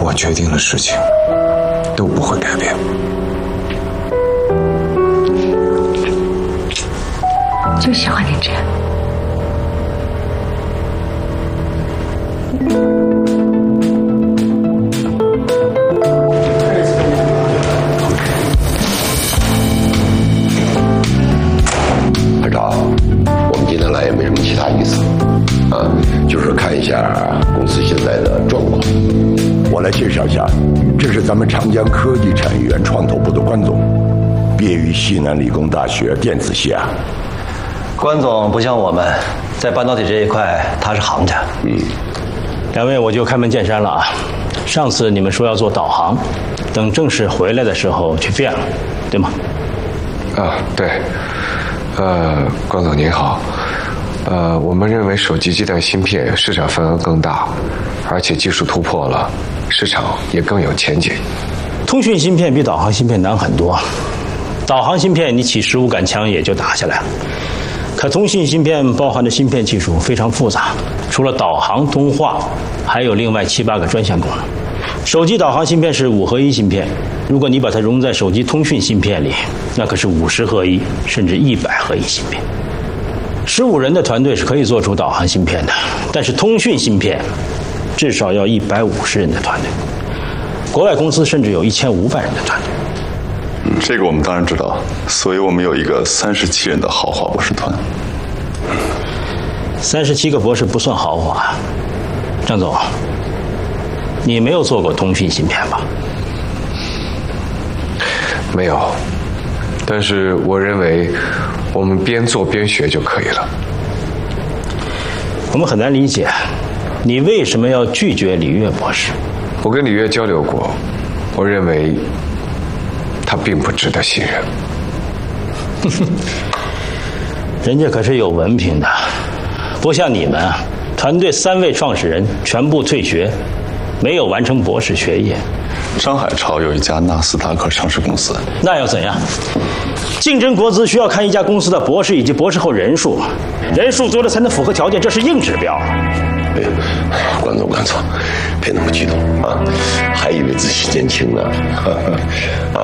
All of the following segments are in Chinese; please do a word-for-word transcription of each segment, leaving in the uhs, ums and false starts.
我决定的事情都不会改变。 就喜欢你这样。 海潮，我们今天来也没什么其他意思，啊，就是看一下公司现在的状况。我来介绍一下，这是咱们长江科技产业园创投部的关总，毕业于西南理工大学电子系啊。 关总不像我们，在半导体这一块他是行家。 嗯， 两位我就开门见山了啊！上次你们说要做导航，等正式回来的时候去变了，对吗？ 啊，对。呃，关总您好。呃，我们认为手机基带芯片市场份额更大，而且技术突破了，市场也更有前景。 通讯芯片比导航芯片难很多，导航芯片你起十五杆枪也就打下来了。可通信芯片包含的芯片技术非常复杂，除了导航、通话，还有另外七八个专项功能。手机导航芯片是五合一芯片，如果你把它融在手机通讯芯片里，那可是五十合一，甚至一百合一芯片。十五人的团队是可以做出导航芯片的，但是通讯芯片至少要一百五十人的团队。国外公司甚至有一千五百人的团队。 嗯，这个我们当然知道，所以我们有一个三十七人的豪华博士团。 三十七个博士不算豪华。张总，你没有做过通讯芯片吧？ 没有，但是我认为我们边做边学就可以了。 我们很难理解，你为什么要拒绝李跃博士？ 我跟李跃交流过，我认为他并不值得信任。 人家可是有文凭的，不像你们，团队三位创始人全部退学，没有完成博士学业。 张海潮有一家纳斯达克上市公司， 那要怎样？竞争国资需要看一家公司的博士以及博士后人数，人数多了才能符合条件，这是硬指标。 哎，关总，关总，别那么激动啊！还以为自己年轻呢。啊，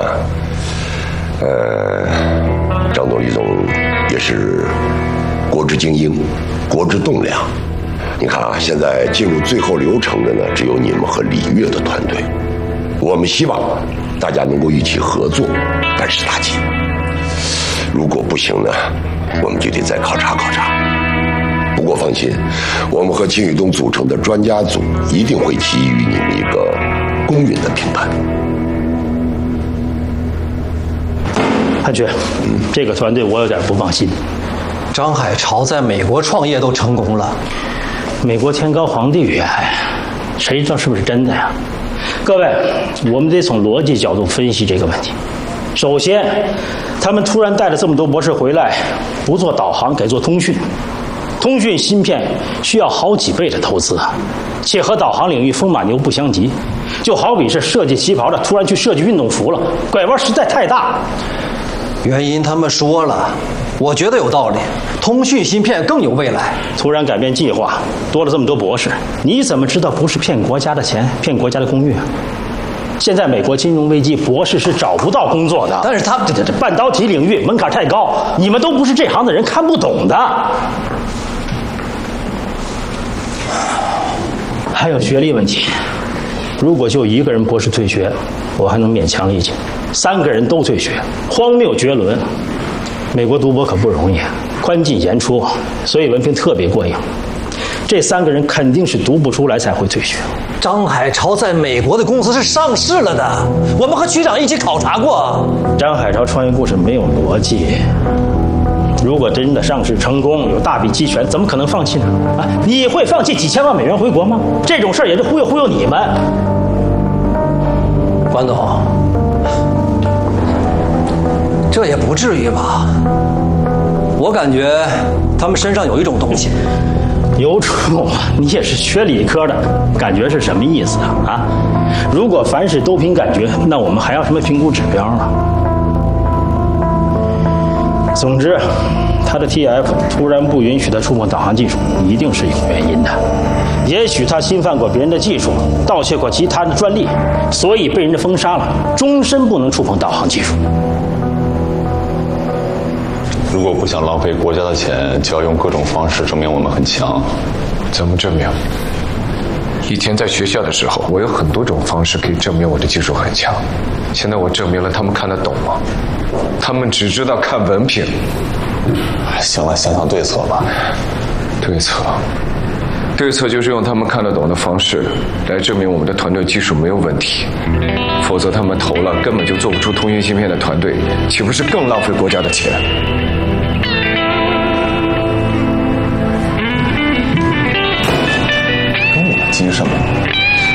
呃，张总、李总也是国之精英，国之栋梁。你看啊，现在进入最后流程的呢，只有你们和李跃的团队。我们希望大家能够一起合作，万事大吉。如果不行呢，我们就得再考察考察。不过放心，我们和秦宇东组成的专家组一定会给予你们一个公允的评判。 汉爵，嗯，这个团队我有点不放心。 张海潮在美国创业都成功了， 美国天高皇帝远，谁知道是不是真的呀？各位，我们得从逻辑角度分析这个问题。首先，他们突然带了这么多博士回来，不做导航改做通讯，通讯芯片需要好几倍的投资，且和导航领域风马牛不相及。就好比是设计旗袍的突然去设计运动服了，拐弯实在太大。 原因他们说了，我觉得有道理，通讯芯片更有未来。 突然改变计划，多了这么多博士，你怎么知道不是骗国家的钱，骗国家的公寓啊？现在美国金融危机，博士是找不到工作的。 但是他这这这半导体领域门槛太高，你们都不是这行的人，看不懂的。还有学历问题，如果就一个人博士退学，我还能勉强理解；三个人都退学，荒谬绝伦。美国读博可不容易，宽进严出，所以文凭特别过硬。这三个人肯定是读不出来才会退学。 张海潮在美国的公司是上市了的，我们和局长一起考察过。 张海潮创业故事没有逻辑，如果真的上市成功，有大笔期权，怎么可能放弃呢？啊，你会放弃几千万美元回国吗？这种事儿也是忽悠忽悠你们。 关总，这也不至于吧？我感觉他们身上有一种东西。 有种，你也是学理科的，感觉是什么意思啊？啊，如果凡事都凭感觉，那我们还要什么评估指标啊？总之， 他的 T F 突然不允许他触碰导航技术，一定是有原因的。也许他侵犯过别人的技术，盗窃过其他的专利，所以被人家封杀了，终身不能触碰导航技术。 如果不想浪费国家的钱，就要用各种方式证明我们很强。 怎么证明？以前在学校的时候，我有很多种方式可以证明我的技术很强。现在我证明了，他们看得懂吗？他们只知道看文凭。 行了，想想对策吧。 对策，对策就是用他们看得懂的方式来证明我们的团队技术没有问题。否则他们投了根本就做不出通信芯片的团队，岂不是更浪费国家的钱？